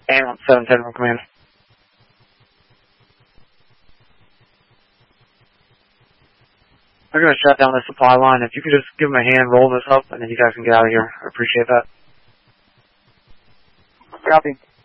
Ambulance 710 from command. They're going to shut down the supply line. If you could just give them a hand, roll this up, and then you guys can get out of here. I appreciate that. Copy.